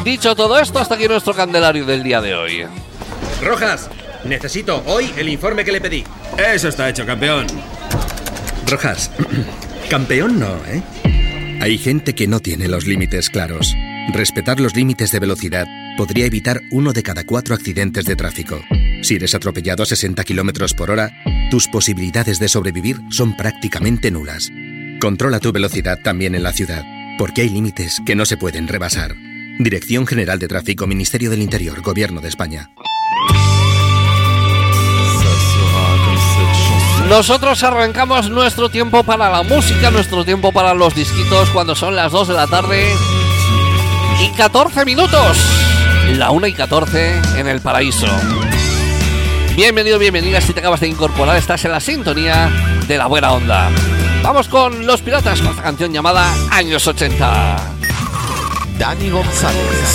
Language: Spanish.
Dicho todo esto, hasta aquí nuestro Candelario del día de hoy. Rojas, necesito hoy el informe que le pedí. Eso está hecho, campeón. Rojas, campeón no, ¿eh? Hay gente que no tiene los límites claros. Respetar los límites de velocidad podría evitar 1 de cada 4 accidentes de tráfico. Si eres atropellado a 60 km por hora, tus posibilidades de sobrevivir son prácticamente nulas. Controla tu velocidad también en la ciudad, porque hay límites que no se pueden rebasar. Dirección General de Tráfico, Ministerio del Interior, Gobierno de España. Nosotros arrancamos nuestro tiempo para la música, nuestro tiempo para los disquitos cuando son las 2 de la tarde y 14 minutos. La 1:14 en el paraíso. Bienvenido, bienvenida. Si te acabas de incorporar, estás en la sintonía de la buena onda. Vamos con Los Piratas con esta canción llamada Años 80. Dani González.